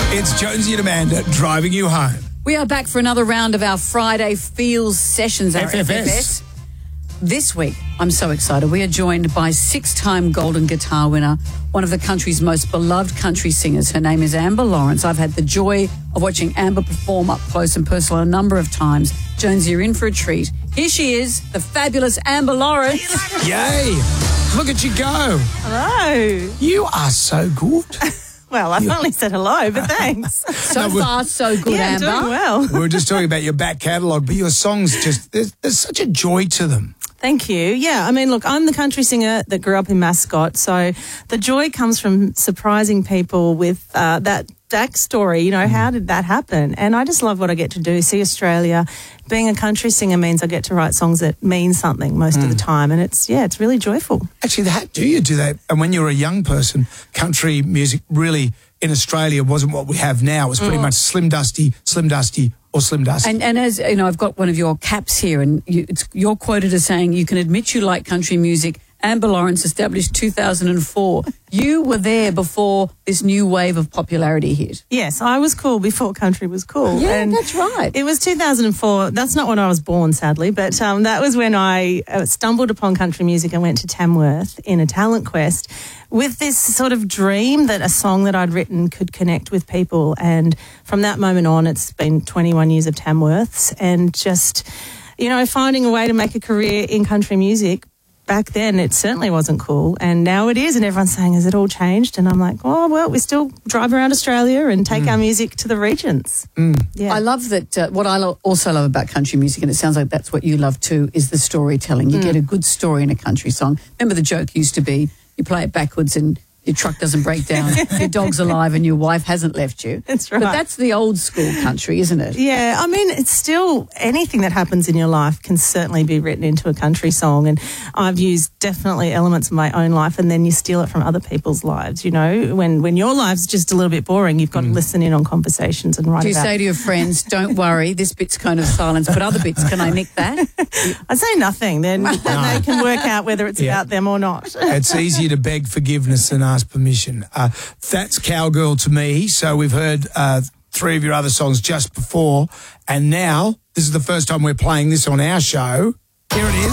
It's Jonesy and Amanda driving you home. We are back for another round of our Friday Feels Sessions, our FFS. This week, I'm so excited. We are joined by 6-time Golden Guitar winner, one of the country's most beloved country singers. Her name is Amber Lawrence. I've had the joy of watching Amber perform up close and personal a number of times. Jonesy, you're in for a treat. Here she is, the fabulous Amber Lawrence. Yay! Look at you go. Hello. You are so good. Well, I've only said hello, but thanks. So far, so good, Yeah, I'm Amber. doing well. We were just talking about your back catalogue, but your songs just, there's such a joy to them. Thank you. Yeah, I mean, look, I'm the country singer that grew up in Mascot, so the joy comes from surprising people with that backstory. You know, how did that happen? And I just love what I get to do, see Australia. Being a country singer means I get to write songs that mean something most of the time, and it's really joyful. Actually, how do you do that? And when you were a young person, country music really in Australia wasn't what we have now. It was pretty much Slim Dusty, or Slim Dusty. And as you know, I've got one of your caps here, and you're quoted as saying, "You can admit you like country music." Amber Lawrence established 2004. You were there before this new wave of popularity hit. Yes, I was cool before country was cool. Yeah, and that's right. It was 2004. That's not when I was born, sadly, but that was when I stumbled upon country music and went to Tamworth in a talent quest with this sort of dream that a song that I'd written could connect with people. And from that moment on, it's been 21 years of Tamworths and just, you know, finding a way to make a career in country music. Back then, it certainly wasn't cool, and now it is, and everyone's saying, has it all changed? And I'm like, oh, well, we still drive around Australia and take our music to the regions. Yeah. I love that. What I also love about country music, and it sounds like that's what you love too, is the storytelling. You get a good story in a country song. Remember the joke used to be, you play it backwards and your truck doesn't break down, your dog's alive and your wife hasn't left you. That's right. But that's the old school country, isn't it? Yeah, I mean, it's still anything that happens in your life can certainly be written into a country song. And I've used definitely elements of my own life, and then you steal it from other people's lives. You know, when your life's just a little bit boring, you've got to listen in on conversations and write Do you about. say to your friends, don't worry, this bit's kind of silence, but other bits, can I nick that? I say nothing, then they can work out whether it's about them or not. It's easier to beg forgiveness than ask permission. That's Cowgirl to me. So we've heard 3 of your other songs just before, and now this is the first time we're playing this on our show. Here it is.